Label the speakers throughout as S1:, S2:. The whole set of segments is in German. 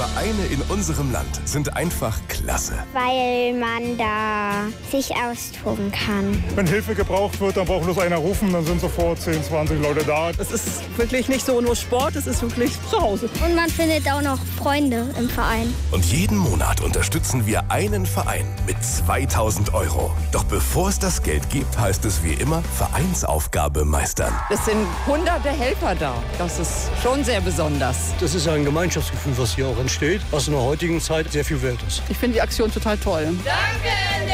S1: Vereine in unserem Land sind einfach klasse.
S2: Weil man da sich austoben kann.
S3: Wenn Hilfe gebraucht wird, dann braucht bloß einer rufen, dann sind sofort 10, 20 Leute da.
S4: Es ist wirklich nicht so nur Sport, es ist wirklich zu Hause.
S2: Und man findet auch noch Freunde im Verein.
S1: Und jeden Monat unterstützen wir einen Verein mit 2000 €. Doch bevor es das Geld gibt, heißt es wie immer Vereinsaufgabe meistern.
S4: Es sind hunderte Helfer da. Das ist schon sehr besonders.
S5: Das ist ja ein Gemeinschaftsgefühl, was hier auch entsteht, was in der heutigen Zeit sehr viel wert ist.
S4: Ich finde die Aktion total toll.
S6: Danke,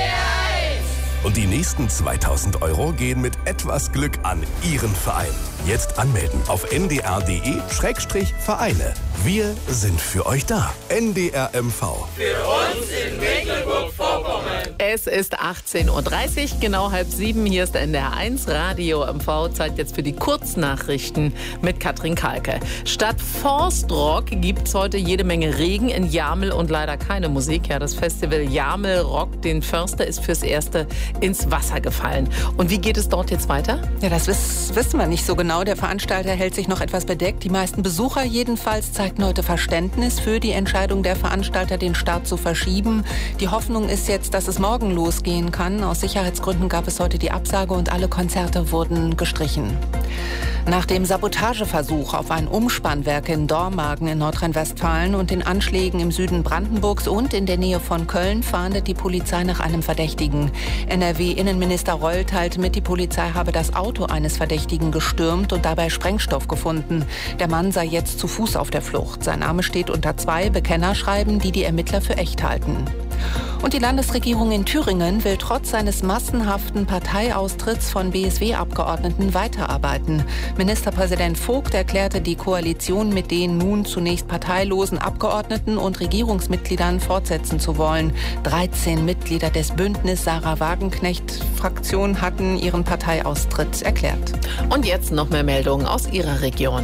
S6: NDR1!
S1: Und die nächsten 2000 € gehen mit etwas Glück an Ihren Verein. Jetzt anmelden auf ndr.de/Vereine. Wir sind für euch da. NDR MV.
S6: Für uns in Mecklenburg-Vorpommern.
S7: Es ist 18:30 Uhr, genau 6:30. Hier ist der NDR1 Radio MV. Zeit jetzt für die Kurznachrichten mit Katrin Kalke. Statt Forstrock gibt es heute jede Menge Regen in Jamel und leider keine Musik. Ja, das Festival Jamel Rock den Förster ist fürs Erste ins Wasser gefallen. Und wie geht es dort jetzt weiter?
S8: Ja, das wissen wir nicht so genau. Der Veranstalter hält sich noch etwas bedeckt. Die meisten Besucher jedenfalls zeigten heute Verständnis für die Entscheidung der Veranstalter, den Start zu verschieben. Die Hoffnung ist jetzt, dass es morgen losgehen kann. Aus Sicherheitsgründen gab es heute die Absage und alle Konzerte wurden gestrichen. Nach dem Sabotageversuch auf ein Umspannwerk in Dormagen in Nordrhein-Westfalen und den Anschlägen im Süden Brandenburgs und in der Nähe von Köln fahndet die Polizei nach einem Verdächtigen. NRW-Innenminister Reul teilte mit, die Polizei habe das Auto eines Verdächtigen gestürmt und dabei Sprengstoff gefunden. Der Mann sei jetzt zu Fuß auf der Flucht. Sein Name steht unter 2 Bekennerschreiben, die die Ermittler für echt halten. Und die Landesregierung in Thüringen will trotz seines massenhaften Parteiaustritts von BSW-Abgeordneten weiterarbeiten. Ministerpräsident Vogt erklärte, die Koalition mit den nun zunächst parteilosen Abgeordneten und Regierungsmitgliedern fortsetzen zu wollen. 13 Mitglieder des Bündnis Sarah Wagenknecht-Fraktion hatten ihren Parteiaustritt erklärt.
S7: Und jetzt noch mehr Meldungen aus Ihrer Region.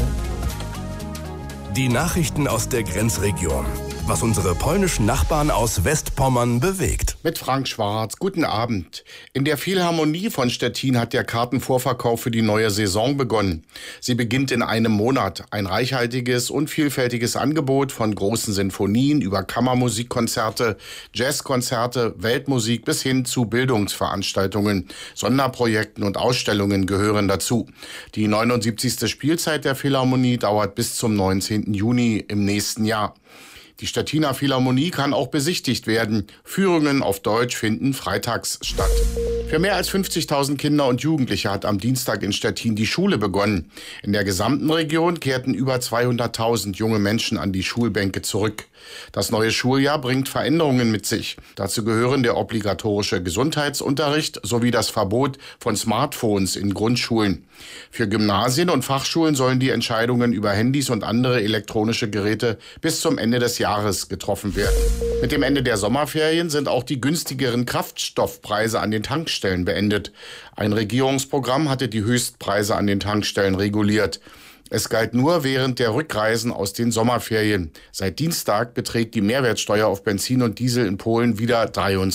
S1: Die Nachrichten aus der Grenzregion. Was unsere polnischen Nachbarn aus Westpommern bewegt.
S9: Mit Frank Schwarz, guten Abend. In der Philharmonie von Stettin hat der Kartenvorverkauf für die neue Saison begonnen. Sie beginnt in einem Monat. Ein reichhaltiges und vielfältiges Angebot von großen Sinfonien über Kammermusikkonzerte, Jazzkonzerte, Weltmusik bis hin zu Bildungsveranstaltungen, Sonderprojekten und Ausstellungen gehören dazu. Die 79. Spielzeit der Philharmonie dauert bis zum 19. Juni im nächsten Jahr. Die Stettiner Philharmonie kann auch besichtigt werden. Führungen auf Deutsch finden freitags statt. Für mehr als 50.000 Kinder und Jugendliche hat am Dienstag in Stettin die Schule begonnen. In der gesamten Region kehrten über 200.000 junge Menschen an die Schulbänke zurück. Das neue Schuljahr bringt Veränderungen mit sich. Dazu gehören der obligatorische Gesundheitsunterricht sowie das Verbot von Smartphones in Grundschulen. Für Gymnasien und Fachschulen sollen die Entscheidungen über Handys und andere elektronische Geräte bis zum Ende des Jahres getroffen werden. Mit dem Ende der Sommerferien sind auch die günstigeren Kraftstoffpreise an den Tankstellen beendet. Ein Regierungsprogramm hatte die Höchstpreise an den Tankstellen reguliert. Es galt nur während der Rückreisen aus den Sommerferien. Seit Dienstag beträgt die Mehrwertsteuer auf Benzin und Diesel in Polen wieder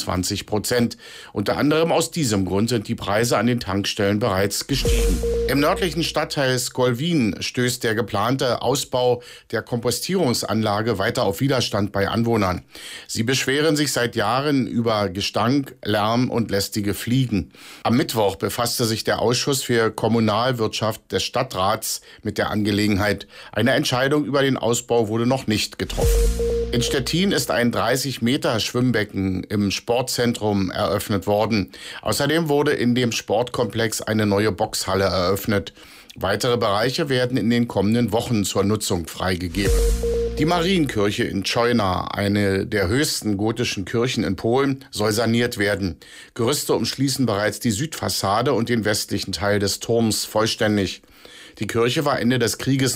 S9: 23%. Unter anderem aus diesem Grund sind die Preise an den Tankstellen bereits gestiegen. Im nördlichen Stadtteil Skolwin stößt der geplante Ausbau der Kompostierungsanlage weiter auf Widerstand bei Anwohnern. Sie beschweren sich seit Jahren über Gestank, Lärm und lästige Fliegen. Am Mittwoch befasste sich der Ausschuss für Kommunalwirtschaft des Stadtrats mit der Angelegenheit. Eine Entscheidung über den Ausbau wurde noch nicht getroffen. In Stettin ist ein 30-Meter-Schwimmbecken im Sportzentrum eröffnet worden. Außerdem wurde in dem Sportkomplex eine neue Boxhalle eröffnet. Weitere Bereiche werden in den kommenden Wochen zur Nutzung freigegeben. Die Marienkirche in Czojna, eine der höchsten gotischen Kirchen in Polen, soll saniert werden. Gerüste umschließen bereits die Südfassade und den westlichen Teil des Turms vollständig. Die Kirche war Ende des Krieges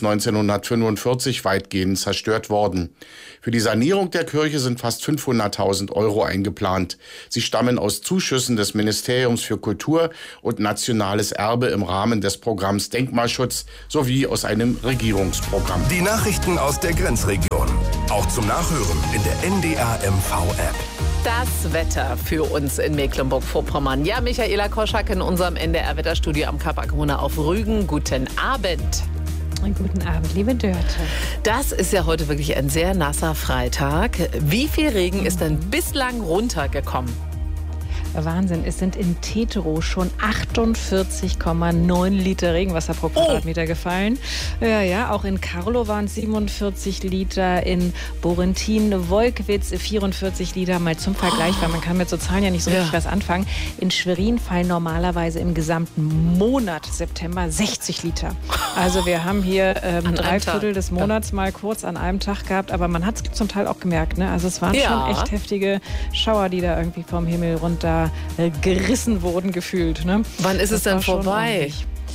S9: 1945 weitgehend zerstört worden. Für die Sanierung der Kirche sind fast 500.000 € eingeplant. Sie stammen aus Zuschüssen des Ministeriums für Kultur und Nationales Erbe im Rahmen des Programms Denkmalschutz sowie aus einem Regierungsprogramm.
S1: Die Nachrichten aus der Grenzregion. Auch zum Nachhören in der NDR MV-App.
S7: Das Wetter für uns in Mecklenburg-Vorpommern. Ja, Michaela Koschak in unserem NDR-Wetterstudio am Kap Arkona auf Rügen. Guten Abend.
S10: Guten Abend, liebe Dörte.
S7: Das ist ja heute wirklich ein sehr nasser Freitag. Wie viel Regen ist denn bislang runtergekommen?
S10: Wahnsinn, es sind in Teterow schon 48,9 Liter Regenwasser pro Quadratmeter gefallen. Ja, auch in Karlow waren es 47 Liter, in Borentin-Wolkwitz 44 Liter, mal zum Vergleich, weil man kann mit so Zahlen ja nicht so richtig was anfangen. In Schwerin fallen normalerweise im gesamten Monat September 60 Liter. Also wir haben hier ein Dreiviertel des Monats mal kurz an einem Tag gehabt, aber man hat es zum Teil auch gemerkt, ne? Also es waren schon echt heftige Schauer, die da irgendwie vom Himmel runter gerissen wurden, gefühlt. Ne?
S7: Wann ist es denn vorbei?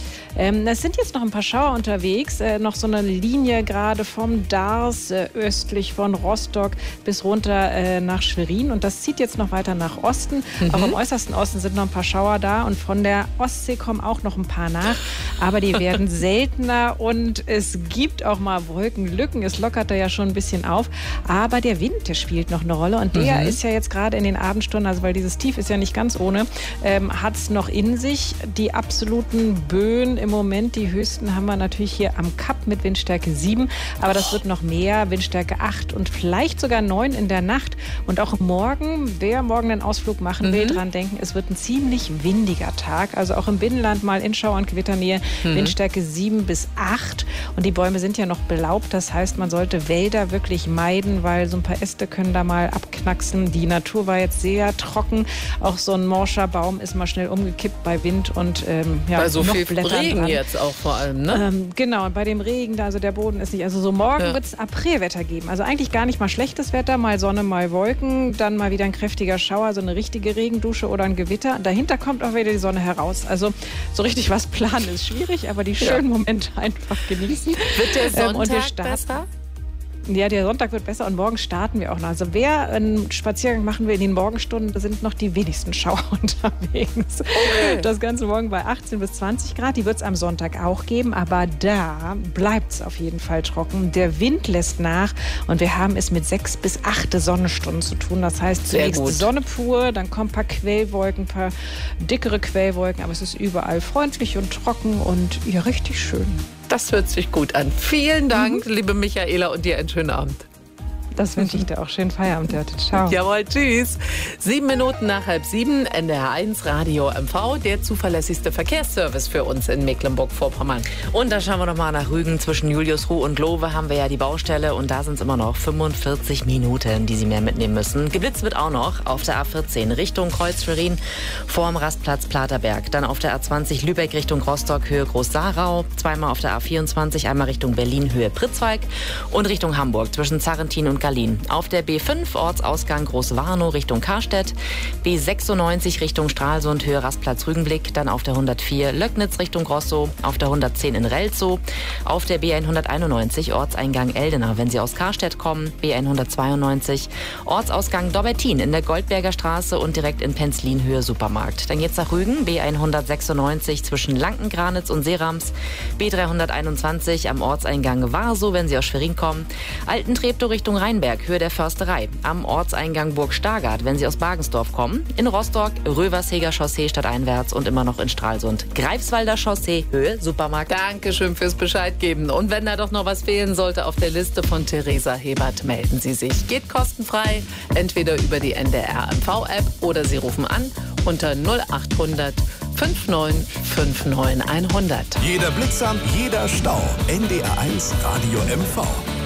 S10: Es sind jetzt noch ein paar Schauer unterwegs, noch so eine Linie gerade vom Dars östlich von Rostock bis runter nach Schwerin und das zieht jetzt noch weiter nach Osten. Auch im äußersten Osten sind noch ein paar Schauer da und von der Ostsee kommen auch noch ein paar nach, aber die werden seltener und es gibt auch mal Wolkenlücken, es lockert da ja schon ein bisschen auf, aber der Wind, der spielt noch eine Rolle und der ist ja jetzt gerade in den Abendstunden, also weil dieses Tief ist ja nicht ganz ohne, hat es noch in sich, die absoluten Böen im Moment, die höchsten haben wir natürlich hier am Kap mit Windstärke 7, aber das wird noch mehr, Windstärke 8 und vielleicht sogar 9 in der Nacht. Und auch morgen, wer morgen einen Ausflug machen will, dran denken, es wird ein ziemlich windiger Tag, also auch im Binnenland mal in Schauer- und Gewitternähe, Windstärke 7 bis 8 und die Bäume sind ja noch belaubt, das heißt, man sollte Wälder wirklich meiden, weil so ein paar Äste können da mal abknacksen. Die Natur war jetzt sehr trocken, auch so ein morscher Baum ist mal schnell umgekippt bei Wind und
S7: bei so
S10: noch
S7: viel
S10: Blättern
S7: Regen
S10: dran.
S7: jetzt auch vor allem, ne?
S10: Genau, und bei dem Regen, da, also der Boden ist nicht, also so morgen wird es Aprilwetter geben. Also eigentlich gar nicht mal schlechtes Wetter, mal Sonne, mal Wolken, dann mal wieder ein kräftiger Schauer, so eine richtige Regendusche oder ein Gewitter. Dahinter kommt auch wieder die Sonne heraus. Also so richtig was planen ist schwierig, aber die schönen Momente einfach genießen.
S7: Wird der Sonntag besser?
S10: Ja, der Sonntag wird besser und morgen starten wir auch noch. Also wer einen Spaziergang machen will in den Morgenstunden, da sind noch die wenigsten Schauer unterwegs. Okay. Das Ganze morgen bei 18 bis 20 Grad. Die wird es am Sonntag auch geben, aber da bleibt es auf jeden Fall trocken. Der Wind lässt nach und wir haben es mit 6 bis 8 Sonnenstunden zu tun. Das heißt zunächst Sonne pur, dann kommen ein paar Quellwolken, ein paar dickere Quellwolken, aber es ist überall freundlich und trocken und ja, richtig schön.
S7: Das hört sich gut an. Vielen Dank, liebe Michaela, und dir einen schönen Abend.
S10: Das wünsche ich dir auch. Schönen Feierabend, Dörte. Ciao.
S7: Jawohl, tschüss. 7 Minuten nach 6:30, NDR 1 Radio MV, der zuverlässigste Verkehrsservice für uns in Mecklenburg-Vorpommern.
S11: Und da schauen wir noch mal nach Rügen. Zwischen Juliusruh und Lowe haben wir ja die Baustelle und da sind es immer noch 45 Minuten, die Sie mehr mitnehmen müssen. Geblitzt wird auch noch auf der A14 Richtung Kreuz-Schwerin vorm Rastplatz Platerberg. Dann auf der A20 Lübeck Richtung Rostock, Höhe Groß-Sarau. Zweimal auf der A24, einmal Richtung Berlin, Höhe Pritzwalk. Und Richtung Hamburg zwischen Zarrentin und Galin. Auf der B5 Ortsausgang Großwarnow Richtung Karstedt, B96 Richtung Stralsund, Höhe Rastplatz Rügenblick, dann auf der 104 Löcknitz Richtung Grossow, auf der 110 in Relzow, auf der B191 Ortseingang Eldena, wenn Sie aus Karstedt kommen, B192 Ortsausgang Dobbertin in der Goldberger Straße und direkt in Penzlin Höhe Supermarkt. Dann geht's nach Rügen, B196 zwischen Lankengranitz und Seerams, B321 am Ortseingang Warsow, wenn Sie aus Schwerin kommen, Altentreptow Richtung Rheinberg, Höhe der Försterei, am Ortseingang Burg Stargard, wenn Sie aus Bagensdorf kommen, in Rostock, Röversheger Chaussee stadteinwärts und immer noch in Stralsund, Greifswalder Chaussee, Höhe Supermarkt.
S7: Dankeschön fürs Bescheid geben. Und wenn da doch noch was fehlen sollte auf der Liste von Theresa Hebert, melden Sie sich. Geht kostenfrei, entweder über die NDR MV-App oder Sie rufen an unter 0800 5959 100.
S1: Jeder Blitzamt, jeder Stau. NDR 1 Radio MV.